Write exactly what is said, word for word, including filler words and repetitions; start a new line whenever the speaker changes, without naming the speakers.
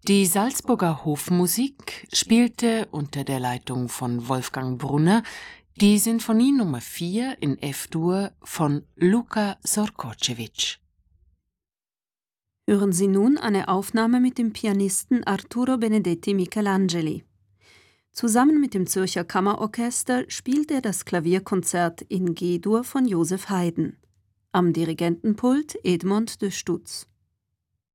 Die Salzburger Hofmusik spielte unter der Leitung von Wolfgang Brunner die Sinfonie Nummer vier in F-Dur von Luka Sorkoczewitsch.
Hören Sie nun eine Aufnahme mit dem Pianisten Arturo Benedetti Michelangeli. Zusammen mit dem Zürcher Kammerorchester spielt er das Klavierkonzert in G-Dur von Joseph Haydn. Am Dirigentenpult Edmond de Stutz.